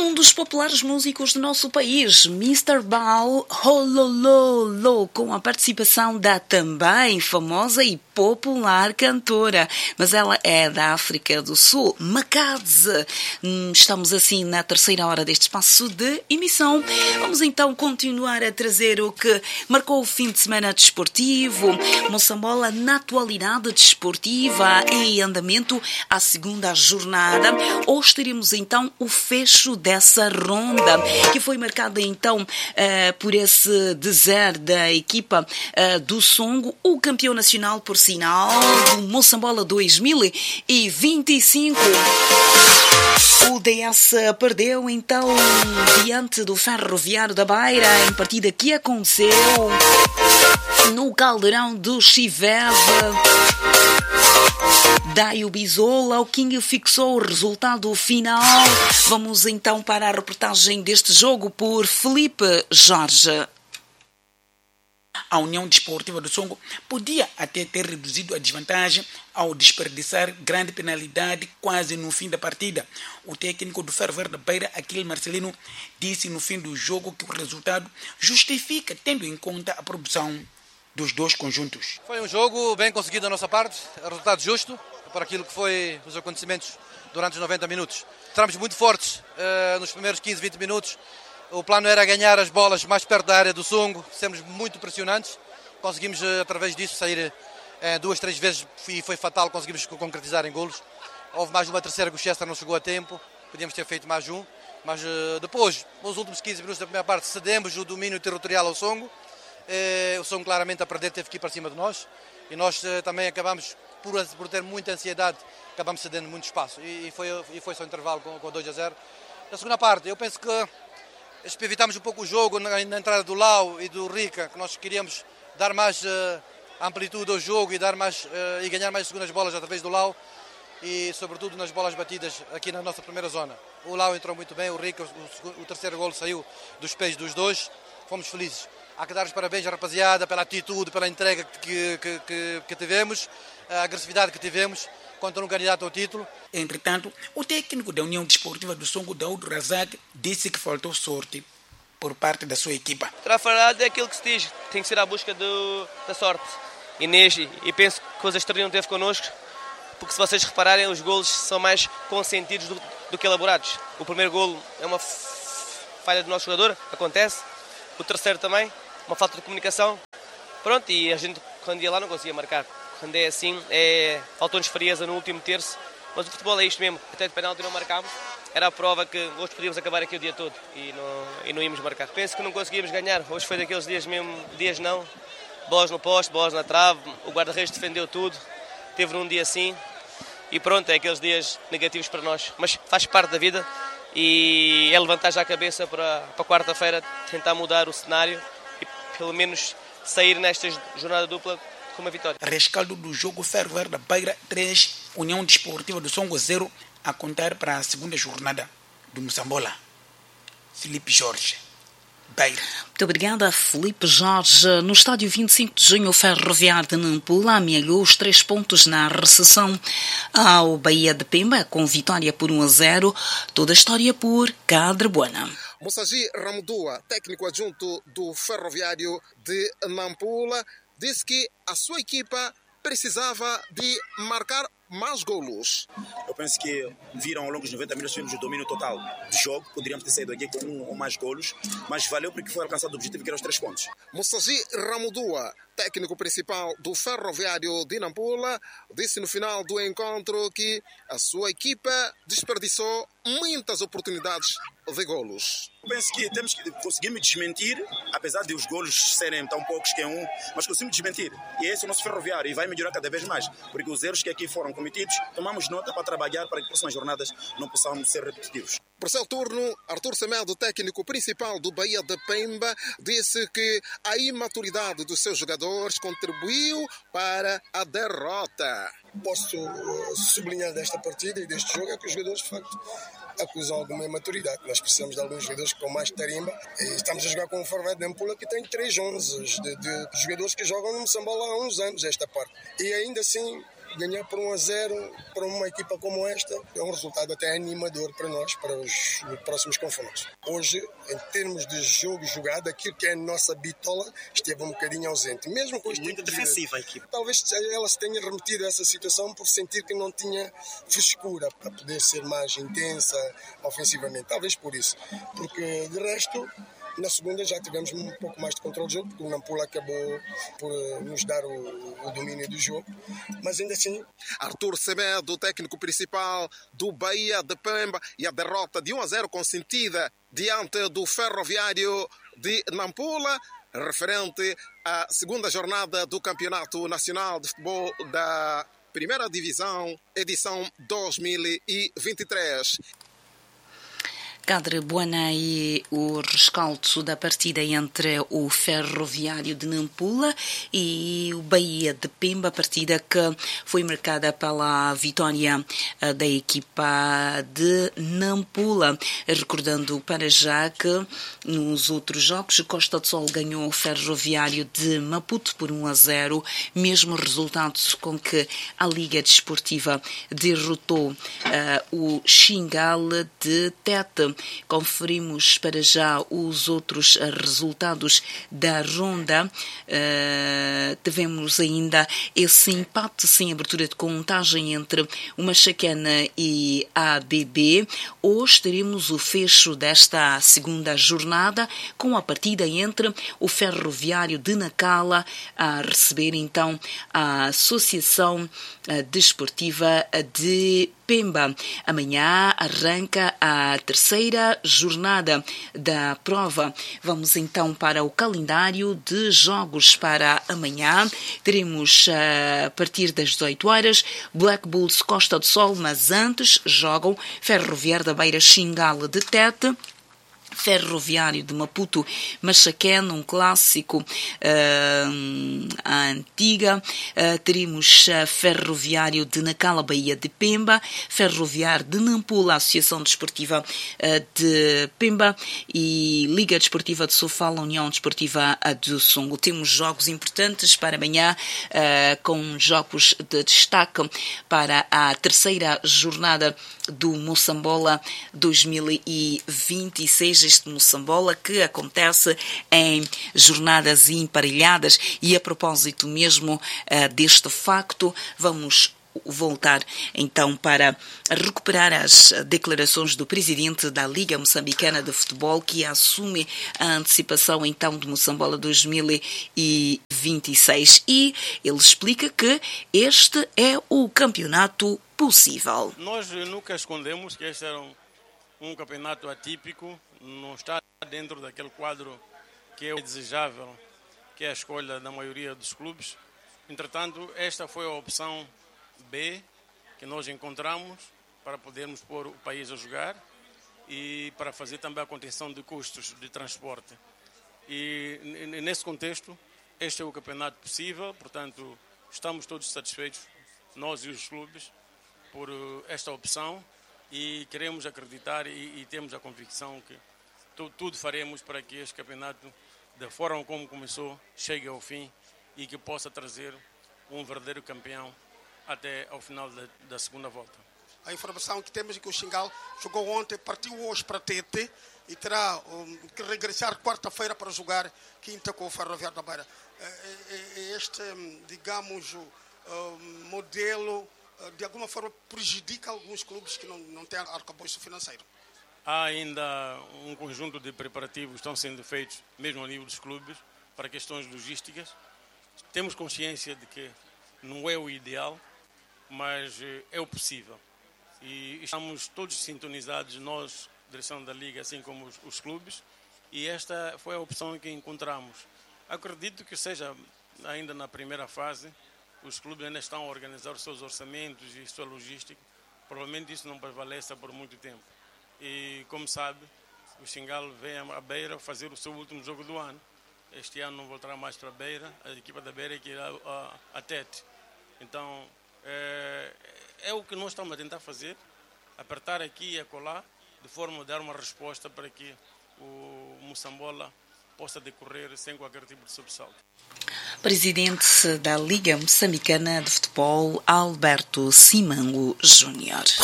um dos populares músicos do nosso país, Mr. Bao Holololo, com a participação da também famosa e popular cantora, mas ela é da África do Sul, Makadze. Estamos assim na terceira hora deste espaço de emissão. Vamos então continuar a trazer o que marcou o fim de semana desportivo. Moçambola na atualidade desportiva em andamento à segunda jornada. Hoje teremos então o fecho dessa ronda, que foi marcada então por esse deserto da equipa do Songo, o campeão nacional por sinal do Moçambola 2025. O DS perdeu então diante do Ferroviário da Beira em partida que aconteceu no Caldeirão do Chiveve. Daio Bizola, o King fixou o resultado final. Vamos então para a reportagem deste jogo por Felipe Jorge. A União Desportiva do Songo podia até ter reduzido a desvantagem ao desperdiçar grande penalidade quase no fim da partida. O técnico do Ferroviário da Beira, Aquile Marcelino, disse no fim do jogo que o resultado justifica, tendo em conta a produção dos dois conjuntos. Foi um jogo bem conseguido da nossa parte, resultado justo para aquilo que foi os acontecimentos durante os 90 minutos. Entramos muito fortes nos primeiros 15, 20 minutos. O plano era ganhar as bolas mais perto da área do Songo, sermos muito pressionantes. Conseguimos, através disso, sair 2, 3 vezes e foi fatal, conseguimos concretizar em golos. Houve mais uma terceira que o Chester não chegou a tempo, podíamos ter feito mais um. Mas depois, nos últimos 15 minutos da primeira parte, cedemos o domínio territorial ao Songo. O Songo claramente a perder teve que ir para cima de nós. E nós também acabamos, por ter muita ansiedade, acabamos cedendo muito espaço. E foi só intervalo com 2-0. Na segunda parte, eu penso que evitámos um pouco o jogo na entrada do Lau e do Rica, que nós queríamos dar mais amplitude ao jogo e e ganhar mais segundas bolas através do Lau e sobretudo nas bolas batidas aqui na nossa primeira zona. O Lau entrou muito bem, o Rica, o terceiro golo saiu dos pés dos dois, fomos felizes. Há que dar os parabéns à rapaziada pela atitude, pela entrega que tivemos, a agressividade que tivemos contra um candidato ao título. Entretanto, o técnico da União Desportiva do Songo, Daúdo Razak, disse que faltou sorte por parte da sua equipa. Trafarado é aquilo que se diz, tem que ser à busca da sorte. E penso que o Zastrino não teve connosco, porque se vocês repararem, os golos são mais consentidos do que elaborados. O primeiro golo é uma falha do nosso jogador, acontece. O terceiro também, uma falta de comunicação. Pronto, e a gente, quando ia lá, não conseguia marcar. Quando é assim, faltou-nos frieza no último terço, mas o futebol é isto mesmo. Até de penalti não marcámos, era a prova que hoje podíamos acabar aqui o dia todo e não íamos marcar. Penso que não conseguíamos ganhar, hoje foi daqueles dias mesmo, dias não, bolas no poste, bolas na trave, o guarda-redes defendeu tudo, teve num dia assim e pronto, é aqueles dias negativos para nós, mas faz parte da vida e é levantar já a cabeça para quarta-feira, tentar mudar o cenário e pelo menos sair nesta jornada dupla com uma vitória. Rescaldo do jogo Ferroviário da Beira 3, União Desportiva do Songo 0, a contar para a segunda jornada do Moçambola. Felipe Jorge, Beira. Muito obrigada, Felipe Jorge. No estádio 25 de junho, o Ferroviário de Nampula amealhou os 3 pontos na recepção ao Bahia de Pemba, com vitória por 1-0. Toda a história por Cadre Buena. Moussaji Ramudua, técnico adjunto do Ferroviário de Nampula, disse que a sua equipa precisava de marcar mais golos. Eu penso que viram ao longo dos 90 minutos tivemos o domínio total do jogo. Poderíamos ter saído aqui com 1 ou mais golos, mas valeu porque foi alcançado o objetivo que era os 3 pontos. Moussaji Ramudua, técnico principal do Ferroviário de Nampula, disse no final do encontro que a sua equipa desperdiçou muitas oportunidades de golos. Eu penso que conseguimos desmentir, apesar de os golos serem tão poucos que é mas conseguimos desmentir. E esse é o nosso Ferroviário e vai melhorar cada vez mais, porque os erros que aqui foram cometidos, tomamos nota para trabalhar para que próximas jornadas não possamos ser repetitivos. Por seu turno, Arthur Semedo, técnico principal do Bahia de Pemba, disse que a imaturidade dos seus jogadores contribuiu para a derrota. Posso sublinhar desta partida e deste jogo é que os jogadores, de facto, acusam alguma imaturidade. Nós precisamos de alguns jogadores com mais tarimba. E estamos a jogar com o Ferroviário de Nampula, que tem 3 11 de jogadores que jogam no Moçambola há uns anos, esta parte. E ainda assim ganhar por 1-0 para uma equipa como esta é um resultado até animador para nós, para os próximos confrontos. Hoje, em termos de jogo jogado, aquilo que é a nossa bitola esteve um bocadinho ausente. Mesmo com muito defensiva a equipa. Talvez ela se tenha remetido a essa situação por sentir que não tinha frescura para poder ser mais intensa ofensivamente. Talvez por isso. Porque, de resto, na segunda já tivemos um pouco mais de controle do jogo, porque o Nampula acabou por nos dar o domínio do jogo. Mas ainda assim... Arthur Semedo, técnico principal do Bahia de Pemba, e a derrota de 1-0 consentida diante do Ferroviário de Nampula, referente à segunda jornada do Campeonato Nacional de Futebol da Primeira Divisão, edição 2023. Cadre Buana e o rescaldo da partida entre o Ferroviário de Nampula e o Bahia de Pemba, partida que foi marcada pela vitória da equipa de Nampula. Recordando para já que nos outros jogos, Costa do Sol ganhou o Ferroviário de Maputo por 1-0, mesmo resultado com que a Liga Desportiva derrotou o Xingal de Tete. Conferimos para já os outros resultados da ronda. Tivemos ainda esse empate sem abertura de contagem entre o Machacana e a ABB. Hoje teremos o fecho desta segunda jornada com a partida entre o Ferroviário de Nacala a receber então a Associação Desportiva de Pemba. Amanhã arranca a terceira jornada da prova. Vamos então para o calendário de jogos para amanhã. Teremos a partir das 18 horas Black Bulls Costa do Sol, mas antes jogam Ferroviário da Beira Xingala de Tete, Ferroviário de Maputo, Machacana, um clássico a antiga. Teremos Ferroviário de Nacala, Bahia de Pemba, Ferroviário de Nampula, Associação Desportiva de Pemba e Liga Desportiva de Sofala, União Desportiva do Songo. Temos jogos importantes para amanhã, com jogos de destaque para a terceira jornada do Moçambola 2026. Este Moçambola que acontece em jornadas emparelhadas. E a propósito mesmo deste facto, vamos voltar então para recuperar as declarações do presidente da Liga Moçambicana de Futebol, que assume a antecipação então do Moçambola 2026, e ele explica que este é o campeonato possível. Nós nunca escondemos que este era um campeonato atípico, não está dentro daquele quadro que é desejável, que é a escolha da maioria dos clubes. Entretanto, esta foi a opção B que nós encontramos para podermos pôr o país a jogar e para fazer também a contenção de custos de transporte. E nesse contexto, este é o campeonato possível, portanto, estamos todos satisfeitos, nós e os clubes, por esta opção, e queremos acreditar e temos a convicção que tudo faremos para que este campeonato, da forma como começou, chegue ao fim e que possa trazer um verdadeiro campeão até ao final da segunda volta. A informação que temos é que o Xingal jogou ontem, partiu hoje para Tete e terá que regressar quarta-feira para jogar quinta com o Ferroviário da Beira. Este, digamos, modelo de alguma forma prejudica alguns clubes que não têm arcabouço financeiro. Há ainda um conjunto de preparativos que estão sendo feitos, mesmo ao nível dos clubes, para questões logísticas. Temos consciência de que não é o ideal, mas é o possível. E estamos todos sintonizados, nós, direção da Liga, assim como os clubes, e esta foi a opção que encontramos. Acredito que seja ainda na primeira fase, os clubes ainda estão a organizar os seus orçamentos e sua logística. Provavelmente isso não prevaleça por muito tempo. E, como sabe, o Xingal vem à Beira fazer o seu último jogo do ano. Este ano não voltará mais para a Beira, a equipa da Beira que irá a Tete. Então, é o que nós estamos a tentar fazer, apertar aqui e acolá, de forma a dar uma resposta para que o Moçambola possa decorrer sem qualquer tipo de sobressalto. Presidente da Liga Moçambicana de Futebol, Alberto Simango Júnior.